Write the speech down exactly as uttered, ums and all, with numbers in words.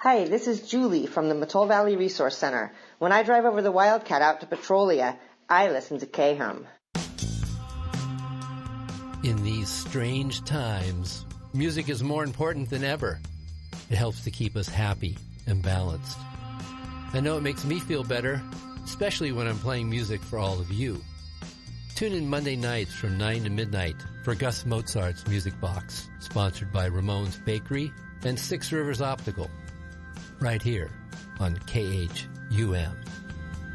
Hi, this is Julie from the Mattole Valley Resource Center. When I drive over the Wildcat out to Petrolia, I listen to K-Hum. In these strange times, music is more important than ever. It helps to keep us happy and balanced. I know it makes me feel better, especially when I'm playing music for all of you. Tune in Monday nights from nine to midnight for Gus Mozart's Music Box, sponsored by Ramon's Bakery and Six Rivers Optical, right here on K H U M.